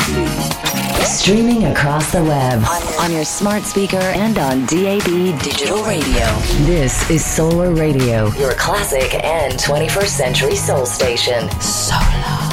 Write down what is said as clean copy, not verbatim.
Streaming across the web, on your smart speaker and on DAB digital radio. This is Solar Radio, your classic and 21st century soul station. Solar.